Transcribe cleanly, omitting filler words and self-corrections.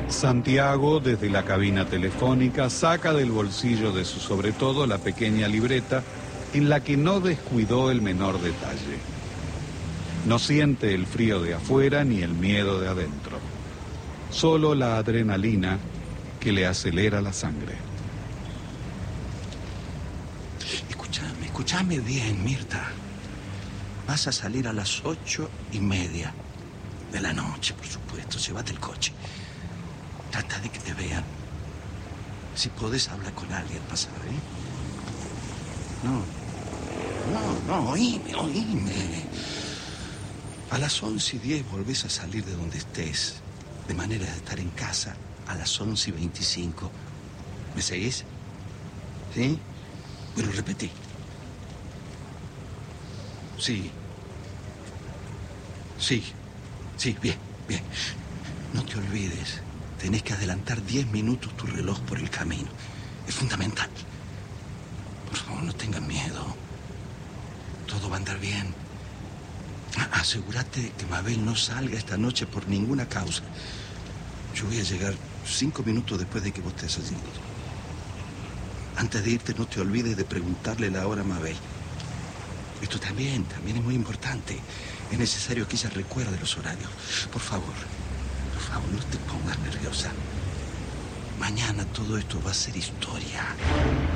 Santiago, desde la cabina telefónica, saca del bolsillo de su sobretodo la pequeña libreta en la que no descuidó el menor detalle. No siente el frío de afuera ni el miedo de adentro. Solo la adrenalina que le acelera la sangre. Escúchame bien, Mirta. Vas a salir a las 8:30 de la noche, por supuesto. Llévate el coche. Trata de que te vean. Si podés, hablar con alguien, pasa, ¿eh? No, oíme. A las 11:10 volvés a salir de donde estés, de manera de estar en casa a las 11:25. ¿Me seguís? ¿Sí? Bueno, repetí. Sí, bien. No te olvides, tenés que adelantar 10 minutos tu reloj por el camino. Es fundamental. Por favor, no tengan miedo. Todo va a andar bien. Asegúrate que Mabel no salga esta noche por ninguna causa. Yo voy a llegar 5 minutos después de que vos estés allí. Antes de irte, no te olvides de preguntarle la hora a Mabel. Esto también es muy importante. Es necesario que ella recuerde los horarios. Por favor, no te pongas nerviosa. Mañana todo esto va a ser historia.